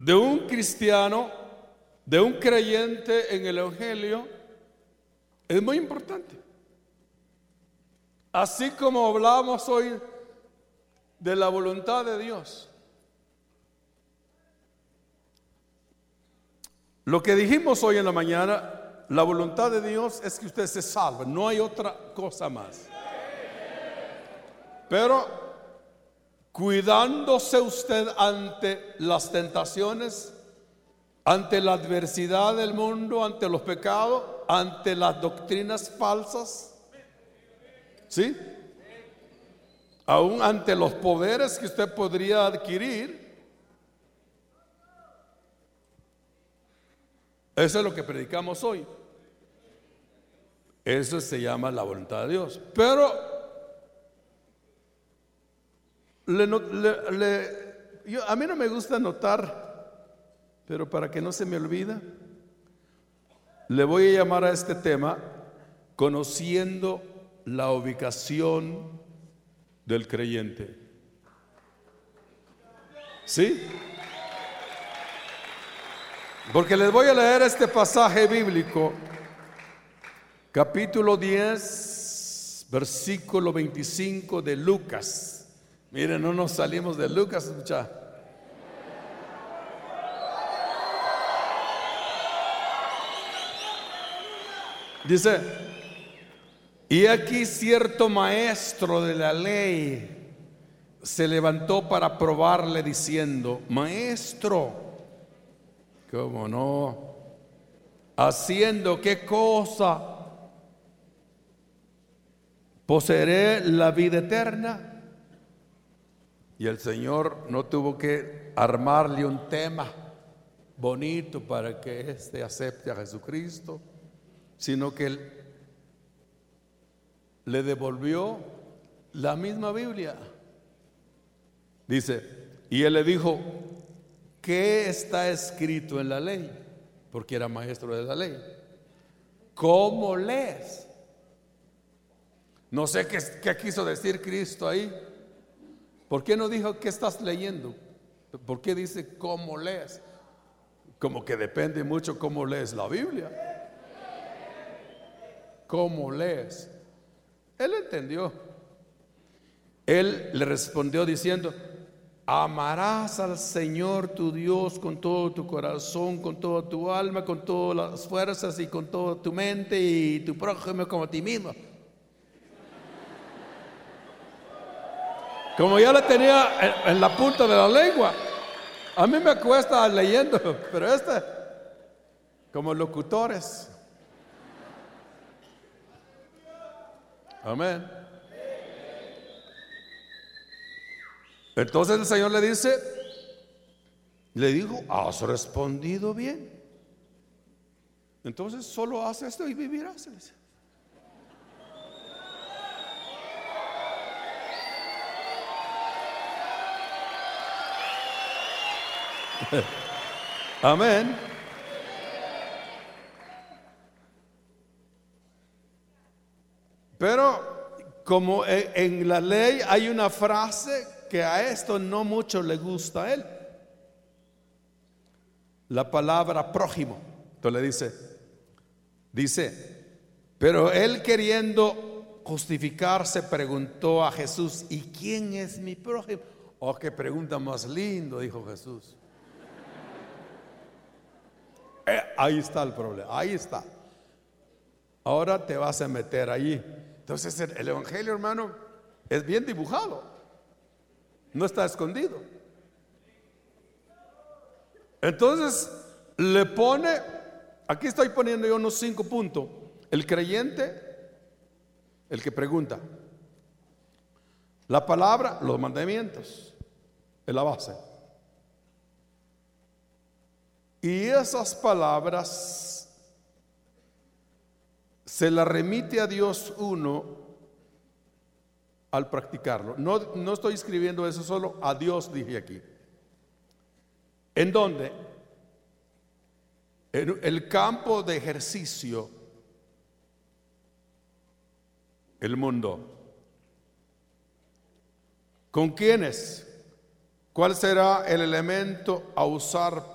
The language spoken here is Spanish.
de un cristiano, de un creyente en el Evangelio, es muy importante. Así como hablamos hoy de la voluntad de Dios. Lo que dijimos hoy en la mañana, la voluntad de Dios es que usted se salve, no hay otra cosa más. Pero cuidándose usted ante las tentaciones, ante la adversidad del mundo, ante los pecados, ante las doctrinas falsas, ¿sí? Aún ante los poderes que usted podría adquirir. Eso es lo que predicamos hoy. Eso se llama la voluntad de Dios. Pero a mí no me gusta anotar, pero para que no se me olvide, le voy a llamar a este tema conociendo la ubicación del creyente. ¿Sí? Porque les voy a leer este pasaje bíblico, capítulo 10, versículo 25 de Lucas. Miren, no nos salimos de Lucas, muchachos. Dice: y aquí cierto maestro de la ley se levantó para probarle diciendo: maestro, ¿cómo no? ¿Haciendo qué cosa poseeré la vida eterna? Y el Señor no tuvo que armarle un tema bonito para que éste acepte a Jesucristo, sino que él le devolvió la misma Biblia. Dice: y él le dijo: ¿qué está escrito en la ley? Porque era maestro de la ley. ¿Cómo lees? No sé qué quiso decir Cristo ahí. ¿Por qué no dijo qué estás leyendo? ¿Por qué dice cómo lees? Como que depende mucho cómo lees la Biblia. ¿Cómo lees? Él entendió. Él le respondió diciendo: amarás al Señor tu Dios con todo tu corazón, con toda tu alma, con todas las fuerzas y con toda tu mente, y tu prójimo como a ti mismo. Como ya la tenía en la punta de la lengua. A mí me cuesta leyendo, pero como locutores. Amén. Entonces el Señor le dijo: has respondido bien. Entonces solo haz esto y vivirás. Amén. Pero como en la ley hay una frase que a esto no mucho le gusta a él, la palabra prójimo. Entonces dice, pero él, queriendo justificarse, preguntó a Jesús: ¿y quién es mi prójimo? Oh, qué pregunta más lindo, dijo Jesús. Ahí está el problema, ahí está. Ahora te vas a meter allí. Entonces el evangelio, hermano, es bien dibujado, no está escondido. Entonces le pone, aquí estoy poniendo yo unos 5 puntos. El creyente, el que pregunta, la palabra, los mandamientos, es la base. Y esas palabras se las remite a Dios uno al practicarlo. No estoy escribiendo eso solo, a Dios dije aquí. ¿En dónde? En el campo de ejercicio, el mundo. ¿Con quiénes? ¿Cuál será el elemento a usar